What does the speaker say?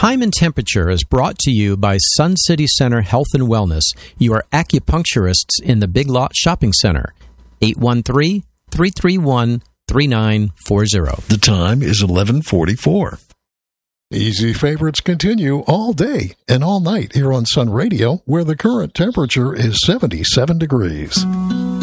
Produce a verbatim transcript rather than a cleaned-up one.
Time and Temperature is brought to you by Sun City Center Health and Wellness, your acupuncturists in the Big Lot Shopping Center. eight one three, three three one, three nine four zero. The time is eleven forty-four. Easy favorites continue all day and all night here on Sun Radio, where the current temperature is seventy-seven degrees.